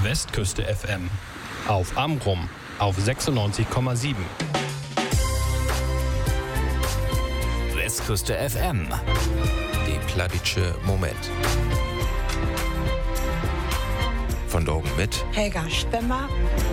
Westküste FM. Auf Amrum auf 96,7. Westküste FM. Die Plattitsche Moment. Von Dogen mit Helga Spemmer.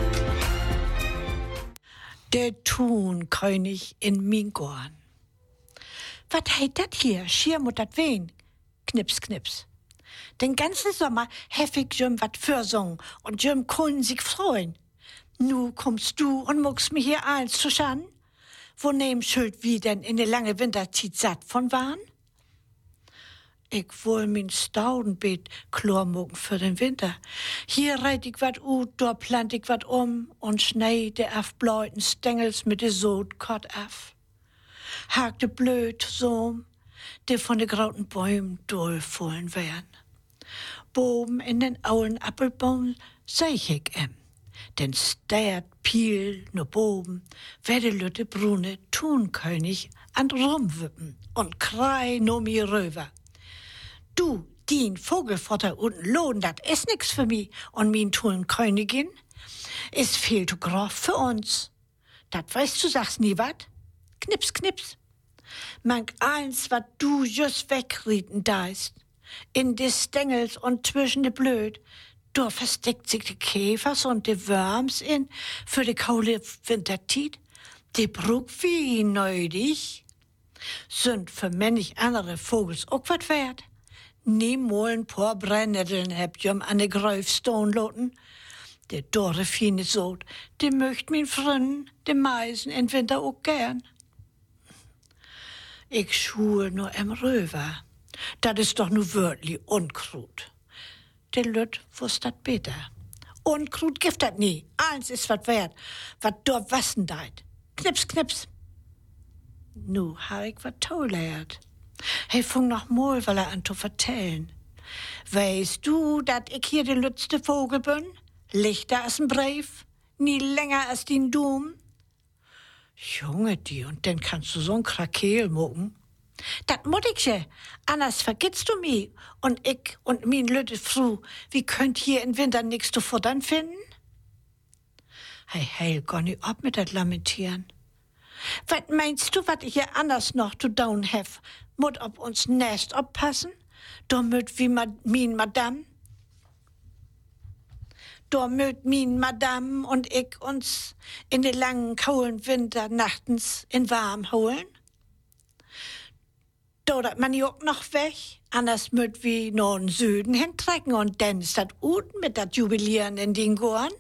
Der Thunkönig in Mingorn. Was heit dat hier? Schier mut dat wen? Knips, knips. Den ganzen Sommer hef ich jüm wat fürsungen und jüm können sich freuen. Nu kommst du und muckst mir hier eins zu schaden? Wo nehm schuld wie denn in de lange Winterzeit satt von waren? Ich wohl min Staudenbeet klormucken für den Winter. Hier reit ich wat ut, dort plant ich wat und schnei de afbläuten Stängels mit de Sod kort af. Hag de blöd so, de von de grauten Bäumen durchfallen wären. Boben in den Auen Appelbaum seh ich den stert Piel no boben, werde lütte brune Thunkönig an rumwippen und krei no mi röver. Du, din Vogelfutter unten lohn, dat is nix für mi und min Thunкönigin is viel zu groß für uns. Dat weißt du, sagst nie wat? Knips, knips. Manch eins, wat du just wegrieten deist, in de Stängels und zwischen de Blöd, da versteckt sich de Käfers und de Worms in für de kaule Wintertiet, de Bruck wie neudig, sind für männlich andere Vogels auch wat wert. Niemol ein paar Brennnesseln habt jom an de Gräufstone loten. De dorre fine Sod, de möcht min Frünnen, de Meisen in Winter auch gern. Ich schul nur em Röver. Dat is doch nu wörtlich Unkrut. De Lütt wusst dat beter. Unkrut gift dat nie. Eins is wat wert, wat dort wassen deit. Knips, knips. Nu ha ich wat tollert. He fung noch mal, weil an zu vertellen. Weißt du, dat ich hier de lütste Vogel bin? Lichter als ein Brief, nie länger als din Dum. Junge, die, und dann kannst du so'n Krakeel mucken. Dat mut ich ja, anders vergisst du mi. Und ich und min lütte Fru, wie könnt hier im Winter nix zu futtern finden? Hey, geh nicht ab mit dat Lamentieren. Was meinst du, wat ich hier anders noch zu down hef? Mut ob uns Nest oppassen? Da möt wie min Madame? Da möt min Madame und ich uns in de langen, kaulen Winter nachtens in warm holen? Da dat man jo noch weg, anders möt wie no in Süden hintrecken und dann ist dat ut mit dat Jubilieren in den Gorn?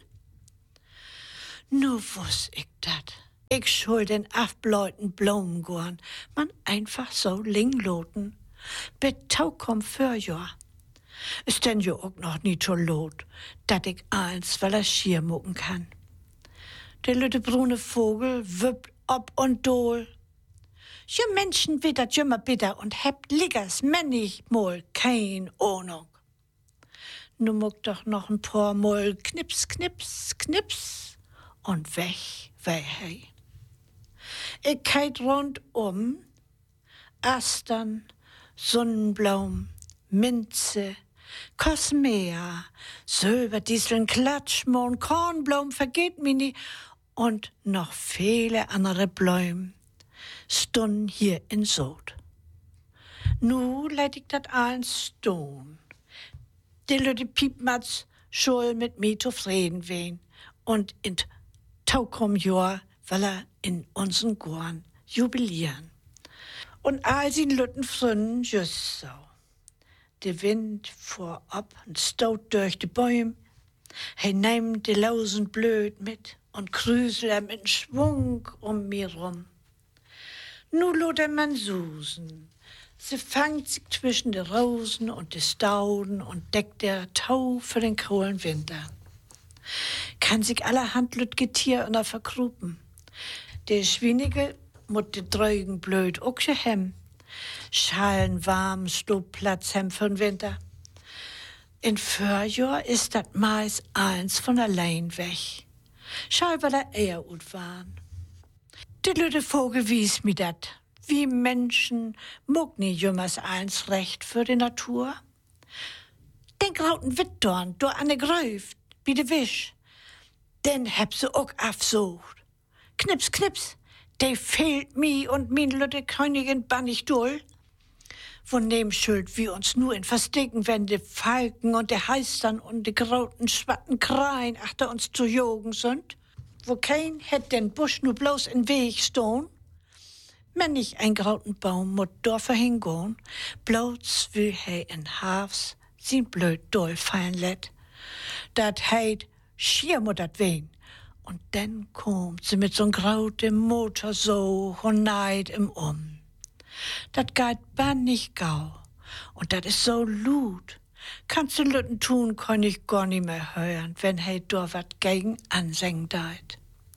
Nu wuss ich dat. Ich schuld den afbläuten Blomengorn, man einfach so lingloten. Betau komm für Jahr. Ist denn jo auch noch nie so lot, dat ich eins, weil schier mucken kann. Der lütte brune Vogel wippt ob und dol. Je Menschen wittert jümmer bitter und hebt liggers männig mol kein Ahnung. Nu muck doch noch ein paar Mol knips, knips, knips und weg, hey. Ich keit rundum, Astern, Sonnenblumen, Minze, Kosmea, Silberdisteln, Klatschmohn, Kornblumen, vergeht mir nie und noch viele andere Blumen stunden hier in Sod. Nu lädt ich dat eins stone. Die lütte Piepmatz schul mit mir zufrieden wehen und in Taukom Jahr weil in unseren Gorn jubilieren. Und all sie lütten Frünnen just so. Der Wind fuhr ab und staut durch die Bäume. He nehmt die Lausen blöd mit und krüsel mit Schwung mir rum. Nu lot man susen. Sie fangt sich zwischen den Rosen und die Stauden und deckt der Tau für den kohlen Winter. Kann sich allerhand lüt Getier unter verkrupen. Der Schwinige mut de Drögen blöd auch hem. Schalen warm Stobplatz hem für'n Winter. In Förjahr ist dat Mais eins von allein weg. Schall weil eher ut waren. De lütte Vogel wies mi dat. Wie Menschen muck nie jümmers eins recht für die Natur. Den grauten Wittdorn, do an de Gräuf, bei de Wisch. Den heb sie auch afsucht. Knips, knips, de fehlt mi und min Lütte Königin bannig dull. Von dem Schuld wir uns nur in Verstecken, wenn de Falken und de Heistern und de grauten Schwatten Kreien achter uns zu jogen sind. Wo kein hätt den Busch nur bloß in Weg stehen. Wenn nicht ein grauten Baum mut Dorfer hingehen, bloß will he in Hafs sin blöd doll fallen let. Dat heit schier mut dat wehen. Und dann kommt sie mit so'n grautem Motor so und neid im Dat geht bannig gau. Und dat is so lut. Kannst du Lütten tun, kann ich gar nicht mehr hören, wenn he do wat gegen ansingen deit.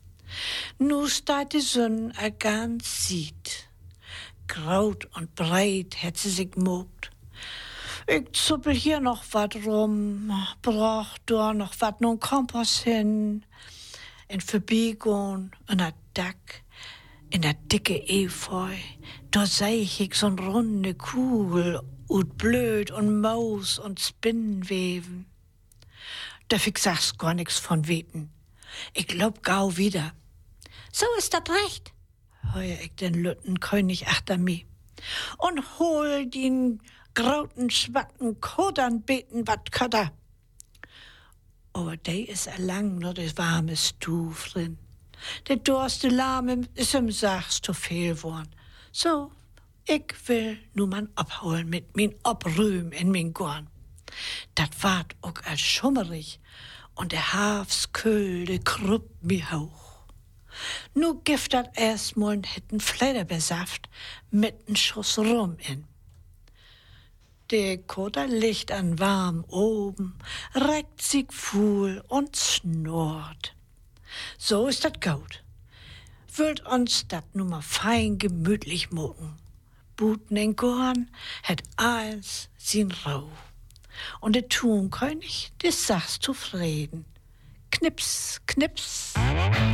Nu steht die Sonne ganz sieht. Graut und breit hätt sie sich mogt. Ich zuppel hier noch wat rum, brauch da noch wat nun Kompass hin. In Verbiegung, in der Dack, in der dicke Efeu, da seh ich so'n runde Kugel, und blöd und Maus und Spinnenweben. Da sag's gar nix von Weten. Ich glaub gau wieder. So ist dat recht, heuer ich den Lütten König achter mi. Und hol den grauten schwatten Kodern beten wat Köder. Aber de is lang nur de warme Stuf drin. De dorste Lahme is im Sachs zu viel worn. So, ich will nu man abholen mit min Obrühm in min Gorn. Dat ward auch als schummerig und der Hafskölde kruppt mi hoch. Nu gift dat erstmal n Flederbesaft mit n Schuss Rum in. Der Koder liegt an warm oben, reckt sich fuhl und schnurrt. So ist dat gut. Wollt uns dat nu mal fein gemütlich mucken. Buten in Gorn het eins sin Rau. Und der Thunkönig, des sagst zufrieden. Knips, knips.